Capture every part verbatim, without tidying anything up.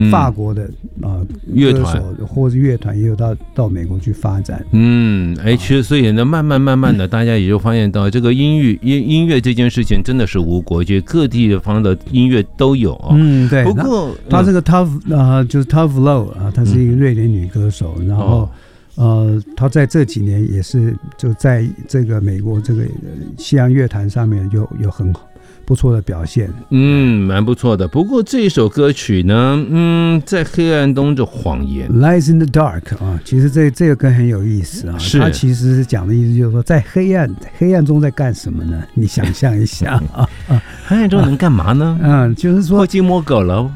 法国的、嗯呃、 乐团歌手或者乐团也有到到美国去发展。 嗯，哎，其实所以呢，慢慢慢慢的，大家也就发现到这个音乐音音乐这件事情真的是无国界，各地方的音乐都有哦。 嗯，对。 不过他这个 Tove 呃就是 Tove Lo 啊，她是一个瑞典女歌手，嗯、然后。哦呃，他在这几年也是就在这个美国这个西洋乐坛上面有有很不错的表现， 嗯，蛮不错的。不过这一首歌曲呢，嗯，在黑暗中的谎言 ，Lies in the Dark 啊，其实这这个歌很有意思啊。 是， 它其实是讲的意思就是说，在黑暗黑暗中在干什么呢？你想象一下啊，啊黑暗中能干嘛呢？ 嗯，就是说摸鸡摸狗了。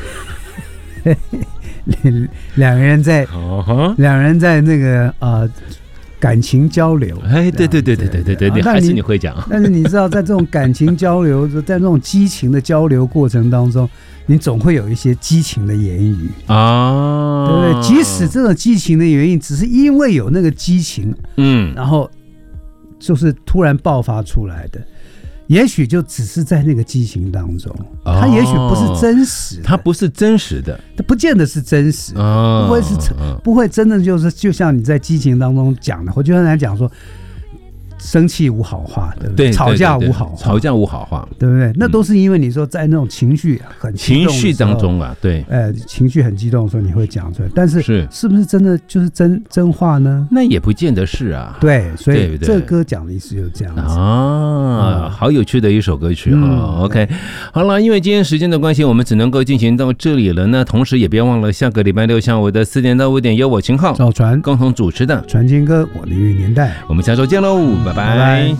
两个人在，两、uh-huh. 人在那个呃感情交流。 哎，对对对对对对对，你还是你会讲。 但是你知道，在这种感情交流，在这种激情的交流过程当中，你总会有一些激情的言语啊，对不对？即使这种激情的言语，只是因为有那个激情，嗯，然后就是突然爆发出来的。也许就只是在那个激情当中，哦、它也许不是真实的， 它不是真实的， 它不见得是真实，哦、不会是不会真的就是就像你在激情当中讲的，我就像人家讲说，生气无好话，对不对？ 对， 吵架无好话， 吵架无好话， 对不对？那都是因为你说在那种情绪很激动情绪当中啊，对， 呃，情绪很激动的时候你会讲出来，但是是是不是真的就是真真话呢？ 那也不见得是啊。 对，所以这个歌讲的意思就是这样子啊，好有趣的一首歌曲哈、嗯。OK， 好了，因为今天时间的关系，我们只能够进行到这里了。那同时也别忘了下个礼拜六下午的四点到五点，由我秦昊、 赵传共同主持的传情歌，我的音乐年代。 我们下周见喽，拜拜。拜拜。